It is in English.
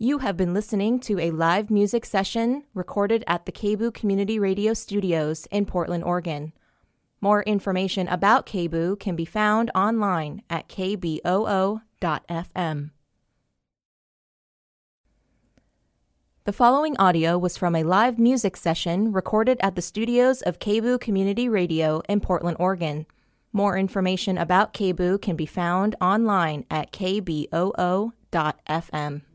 You have been listening to a live music session recorded at the KBOO Community Radio Studios in Portland, Oregon. More information about KBOO can be found online at kboo.fm. The following audio was from a live music session recorded at the studios of KBOO Community Radio in Portland, Oregon. More information about KBOO can be found online at kboo.fm.